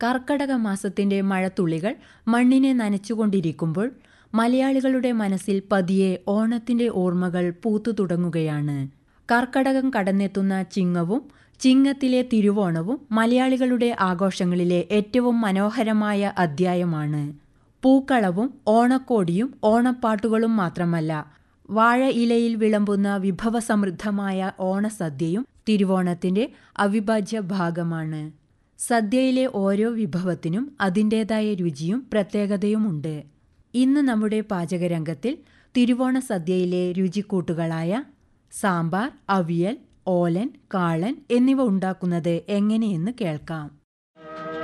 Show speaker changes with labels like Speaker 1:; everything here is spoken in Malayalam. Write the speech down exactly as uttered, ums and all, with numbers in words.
Speaker 1: കർക്കടക മാസത്തിന്റെ മഴത്തുള്ളികൾ മണ്ണിനെ നനച്ചുകൊണ്ടിരിക്കുമ്പോൾ മലയാളികളുടെ മനസ്സിൽ പതിയെ ഓണത്തിന്റെ ഓർമ്മകൾ പൂത്തു തുടങ്ങുകയാണ്. കർക്കടകം കടന്നെത്തുന്ന ചിങ്ങവും ചിങ്ങത്തിലെ തിരുവോണവും മലയാളികളുടെ ആഘോഷങ്ങളിലെ ഏറ്റവും മനോഹരമായ അധ്യായമാണ്. പൂക്കളവും ഓണക്കോടിയും ഓണപ്പാട്ടുകളും മാത്രമല്ല, വാഴ ഇലയിൽ വിളമ്പുന്ന വിഭവസമൃദ്ധമായ ഓണസദ്യയും തിരുവോണത്തിന്റെ അവിഭാജ്യ ഭാഗമാണ്. സദ്യയിലെ ഓരോ വിഭവത്തിനും അതിൻ്റേതായ രുചിയും പ്രത്യേകതയുമുണ്ട്. ഇന്ന് നമ്മുടെ പാചകരംഗത്തിൽ തിരുവോണ സദ്യയിലെ രുചിക്കൂട്ടുകളായ സാമ്പാർ, അവിയൽ, ഓലൻ, കാളൻ എന്നിവ ഉണ്ടാക്കുന്നത് എങ്ങനെയെന്ന് കേൾക്കാം.